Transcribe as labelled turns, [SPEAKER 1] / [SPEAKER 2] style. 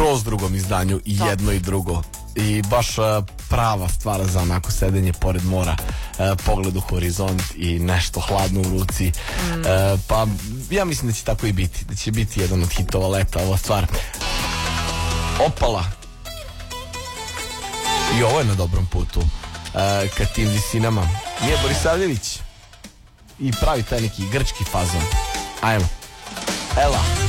[SPEAKER 1] skroz drugom izdanju i jedno i drugo. I baš prava stvar za onako sedenje pored mora, pogled u horizont i nešto hladno u ruci. Pa ja mislim da će tako i biti, da će biti jedan od hitova leta ova stvar. Opala. I ovo je na dobrom putu ka tim visinama. Je Borisavljević i pravi taj neki grčki fazon. Ajmo. Ela.